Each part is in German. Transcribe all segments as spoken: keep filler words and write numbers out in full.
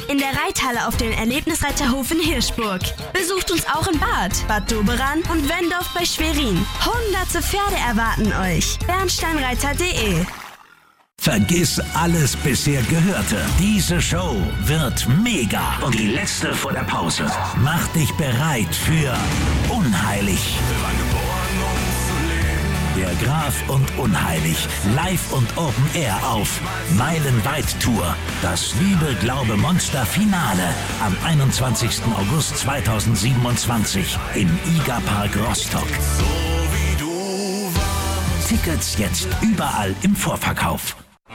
in der Reithalle auf dem Erlebnisreiterhof in Hirschburg. Besucht uns auch in Bad, Bad Doberan und Wendorf bei Schwerin. Hunderte Pferde erwarten euch. bernsteinreiter punkt de. Vergiss alles bisher Gehörte. Diese Show wird mega. Und die letzte vor der Pause. Mach dich bereit für Unheilig. Der Graf und Unheilig. Live und Open Air auf Meilenweit Tour. Das Liebe, Glaube, Monster Finale am einundzwanzigsten August zweitausendsiebenundzwanzig im IGA Park Rostock. Tickets jetzt überall im Vorverkauf.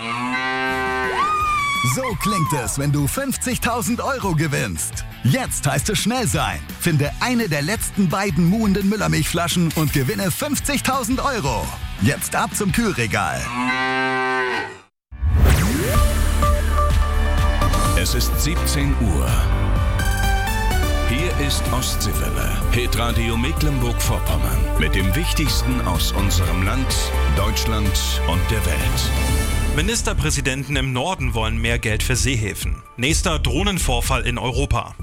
So klingt es, wenn du fünfzigtausend Euro gewinnst. Jetzt heißt es schnell sein. Finde eine der letzten beiden muhenden Müllermilchflaschen und gewinne fünfzigtausend Euro. Jetzt ab zum Kühlregal. Es ist siebzehn Uhr. Hier ist Ostseewelle, Hitradio Mecklenburg-Vorpommern. Mit dem Wichtigsten aus unserem Land, Deutschland und der Welt. Ministerpräsidenten im Norden wollen mehr Geld für Seehäfen. Nächster Drohnenvorfall in Europa.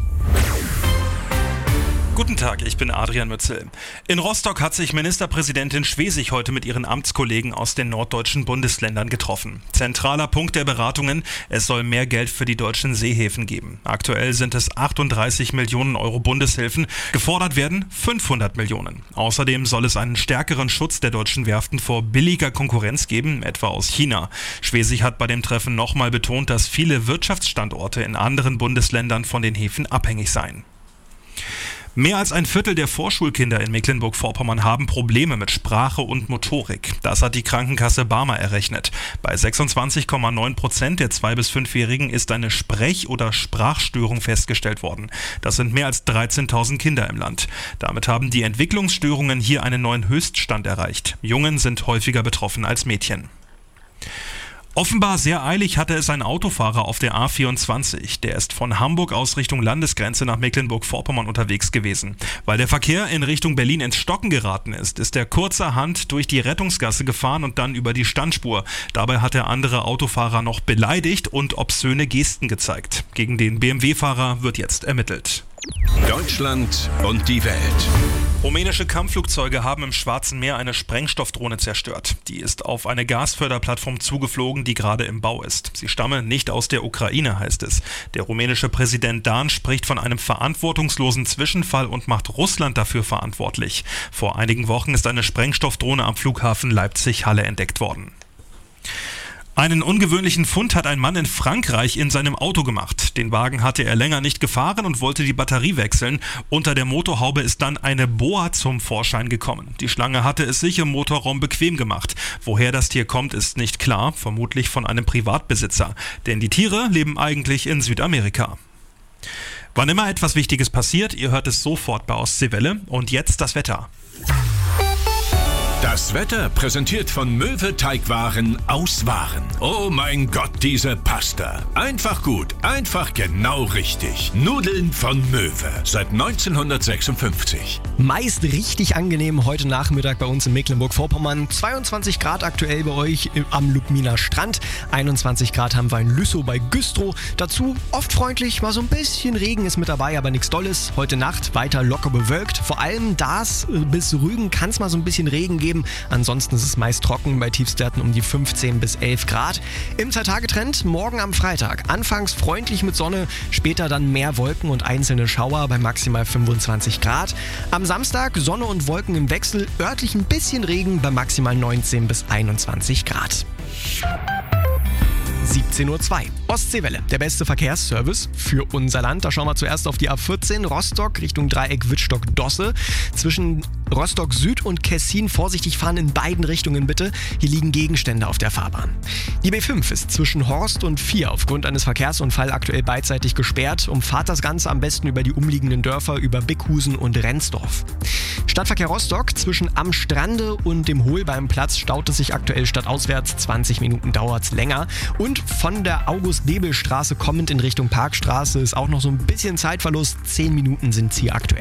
Guten Tag, ich bin Adrian Mützel. In Rostock hat sich Ministerpräsidentin Schwesig heute mit ihren Amtskollegen aus den norddeutschen Bundesländern getroffen. Zentraler Punkt der Beratungen, es soll mehr Geld für die deutschen Seehäfen geben. Aktuell sind es achtunddreißig Millionen Euro Bundeshilfen, gefordert werden fünfhundert Millionen. Außerdem soll es einen stärkeren Schutz der deutschen Werften vor billiger Konkurrenz geben, etwa aus China. Schwesig hat bei dem Treffen nochmal betont, dass viele Wirtschaftsstandorte in anderen Bundesländern von den Häfen abhängig seien. Mehr als ein Viertel der Vorschulkinder in Mecklenburg-Vorpommern haben Probleme mit Sprache und Motorik. Das hat die Krankenkasse Barmer errechnet. Bei sechsundzwanzig Komma neun Prozent der zwei- bis fünfjährigen ist eine Sprech- oder Sprachstörung festgestellt worden. Das sind mehr als dreizehntausend Kinder im Land. Damit haben die Entwicklungsstörungen hier einen neuen Höchststand erreicht. Jungen sind häufiger betroffen als Mädchen. Offenbar sehr eilig hatte es ein Autofahrer auf der A vierundzwanzig. Der ist von Hamburg aus Richtung Landesgrenze nach Mecklenburg-Vorpommern unterwegs gewesen. Weil der Verkehr in Richtung Berlin ins Stocken geraten ist, ist er kurzerhand durch die Rettungsgasse gefahren und dann über die Standspur. Dabei hat der andere Autofahrer noch beleidigt und obszöne Gesten gezeigt. Gegen den B M W-Fahrer wird jetzt ermittelt. Deutschland und die Welt. Rumänische Kampfflugzeuge haben im Schwarzen Meer eine Sprengstoffdrohne zerstört. Die ist auf eine Gasförderplattform zugeflogen, die gerade im Bau ist. Sie stamme nicht aus der Ukraine, heißt es. Der rumänische Präsident Dan spricht von einem verantwortungslosen Zwischenfall und macht Russland dafür verantwortlich. Vor einigen Wochen ist eine Sprengstoffdrohne am Flughafen Leipzig-Halle entdeckt worden. Einen ungewöhnlichen Fund hat ein Mann in Frankreich in seinem Auto gemacht. Den Wagen hatte er länger nicht gefahren und wollte die Batterie wechseln. Unter der Motorhaube ist dann eine Boa zum Vorschein gekommen. Die Schlange hatte es sich im Motorraum bequem gemacht. Woher das Tier kommt, ist nicht klar, vermutlich von einem Privatbesitzer. Denn die Tiere leben eigentlich in Südamerika. Wann immer etwas Wichtiges passiert, ihr hört es sofort bei Ostseewelle. Und jetzt das Wetter. Das Wetter präsentiert von Möwe Teigwaren aus Waren. Oh mein Gott, diese Pasta. Einfach gut, einfach genau richtig. Nudeln von Möwe. Seit neunzehnhundertsechsundfünfzig. Meist richtig angenehm heute Nachmittag bei uns in Mecklenburg-Vorpommern. zweiundzwanzig Grad aktuell bei euch am Lubminer Strand. einundzwanzig Grad haben wir in Lüssow bei Güstrow. Dazu oft freundlich, mal so ein bisschen Regen ist mit dabei, aber nichts Dolles. Heute Nacht weiter locker bewölkt. Vor allem das bis Rügen kann es mal so ein bisschen Regen geben. Ansonsten ist es meist trocken bei Tiefstwerten um die fünfzehn bis elf Grad. Im Zwei-Tage-Trend morgen am Freitag. Anfangs freundlich mit Sonne, später dann mehr Wolken und einzelne Schauer bei maximal fünfundzwanzig Grad. Am Samstag Sonne und Wolken im Wechsel, örtlich ein bisschen Regen bei maximal neunzehn bis einundzwanzig Grad. siebzehn Uhr zwei. Ostseewelle, der beste Verkehrsservice für unser Land. Da schauen wir zuerst auf die A vierzehn Rostock Richtung Dreieck Wittstock-Dosse. Zwischen Rostock Süd und Kessin vorsichtig fahren in beiden Richtungen bitte. Hier liegen Gegenstände auf der Fahrbahn. Die B fünf ist zwischen Horst und Vier aufgrund eines Verkehrsunfalls aktuell beidseitig gesperrt. Umfahrt das Ganze am besten über die umliegenden Dörfer, über Bickhusen und Rendsdorf. Stadtverkehr Rostock zwischen Am Strande und dem Hohlbeinplatz staut es sich aktuell stadtauswärts. zwanzig Minuten dauert es länger. Und von der August-Bebel-Straße kommend in Richtung Parkstraße ist auch noch so ein bisschen Zeitverlust. zehn Minuten sind es hier aktuell.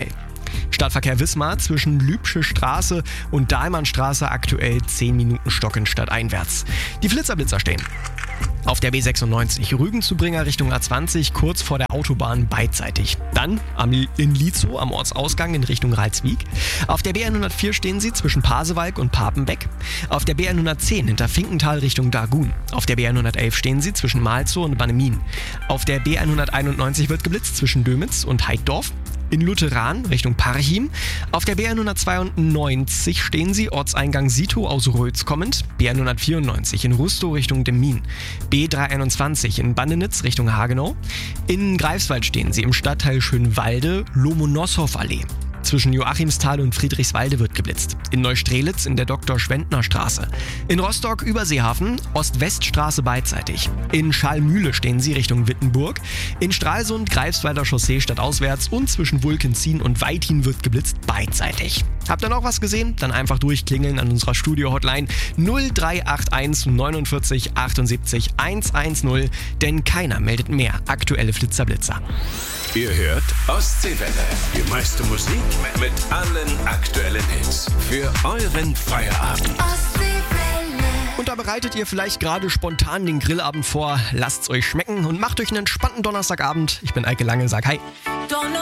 Stadtverkehr Wismar zwischen Lübsche Straße und Dahlmannstraße aktuell zehn Minuten stockend stadteinwärts. Die Flitzerblitzer stehen. Auf der B sechsundneunzig Rügen zu Bringer Richtung A zwanzig, kurz vor der Autobahn beidseitig. Dann am, in Lietzow am Ortsausgang in Richtung Ralswiek. Auf der B hundertvier stehen sie zwischen Pasewalk und Papenbeck. Auf der B hundertzehn hinter Finkenthal Richtung Dargun. Auf der B hundertelf stehen sie zwischen Malzow und Bannemin. Auf der B hunderteinundneunzig wird geblitzt zwischen Dömitz und Heiddorf. In Lutheran Richtung Parchim. Auf der B hundertzweiundneunzig stehen sie Ortseingang Sito aus Rötz kommend. B hundertvierundneunzig in Rustow Richtung Demmin. B dreihunderteinundzwanzig in Bandenitz Richtung Hagenau. In Greifswald stehen sie im Stadtteil Schönwalde, Lomonossow-Allee. Zwischen Joachimsthal und Friedrichswalde wird geblitzt. In Neustrelitz in der Doktor-Schwendner-Straße. In Rostock Überseehafen, Ost-West-Straße beidseitig. In Schallmühle stehen sie Richtung Wittenburg. In Stralsund Greifswalder Chaussee stadtauswärts und zwischen Wulkenzien und Weithin wird geblitzt beidseitig. Habt ihr noch was gesehen? Dann einfach durchklingeln an unserer Studio-Hotline null drei acht eins neunundvierzig achtundsiebzig hundertzehn, denn keiner meldet mehr aktuelle Flitzerblitzer. Ihr hört Ostseewelle. Die meiste Musik mit allen aktuellen Hits. Für euren Feierabend. Und da bereitet ihr vielleicht gerade spontan den Grillabend vor. Lasst's euch schmecken und macht euch einen entspannten Donnerstagabend. Ich bin Eike Lange, sag hi.